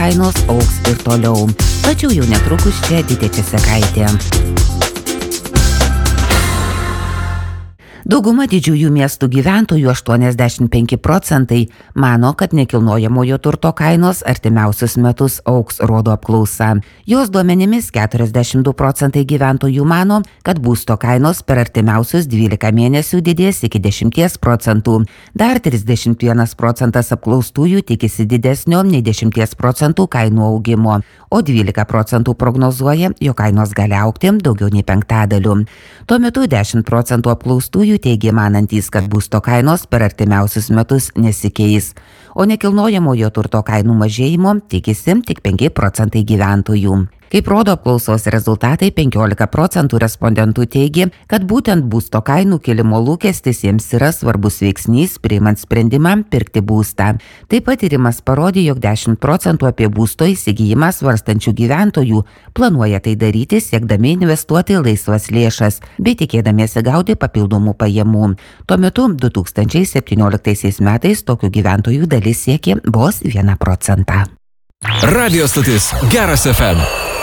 kainos augs ir toliau. Tačiau jau netrukus čia Edita Česakaitė. Dauguma didžiųjų miestų gyventojų 85% mano, kad nekilnojamojo turto kainos artimiausius metus augs, rodo apklausa. Jos duomenimis 42% gyventojų mano, kad būsto kainos per artimiausius 12 mėnesių didės iki 10%. Dar 31% apklaustųjų tikisi didesnio nei 10% kainų augimo, o 12% prognozuoja, jog kainos gali augti daugiau nei 1/5. Tuo metu 10% apklaustųjų teigia manantys, kad būsto kainos per artimiausius metus nesikeis, o nekilnojamojo turto kainų mažėjimo tikisi tik 5% gyventojų. Kaip rodo apklausos rezultatai, 15% respondentų teigia, kad būtent būsto kainų kilimo lūkestis jiems yra svarbus veiksnys, priimant sprendimą pirkti būstą. Taip pat tyrimas parodė, jog 10% apie būsto įsigijimą svarstančių gyventojų planuoja tai daryti, siekdami investuoti laisvas lėšas, bei tikėdamiesi gauti papildomų pajamų. Tuo metu 2017 metais tokių gyventojų dalis siekė vos 1%. Radio stotis Geras FM.